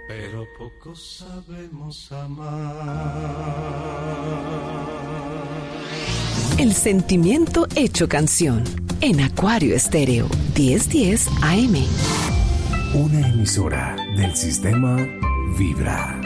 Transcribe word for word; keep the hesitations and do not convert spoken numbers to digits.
pero poco sabemos amar. El sentimiento hecho canción en Acuario Estéreo diez diez A M. Una emisora del sistema Vibra.